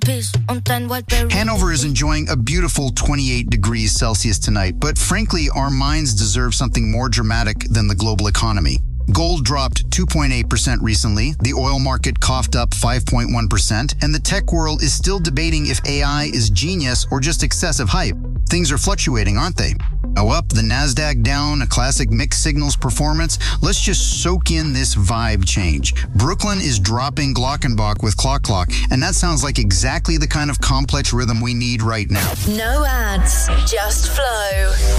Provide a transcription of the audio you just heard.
Hanover is enjoying a beautiful 28 degrees Celsius tonight, but frankly, our minds deserve something more dramatic than the global economy. Gold dropped 2.8% recently, the oil market coughed up 5.1%, and the tech world is still debating if AI is genius or just excessive hype. Things are fluctuating, aren't they? Now up, the NASDAQ down, a classic mixed signals performance. Let's just soak in this vibe change. Brooklyn is dropping Glockenbach with Clock Clock, and that sounds like exactly the kind of complex rhythm we need right now. No ads, just flow.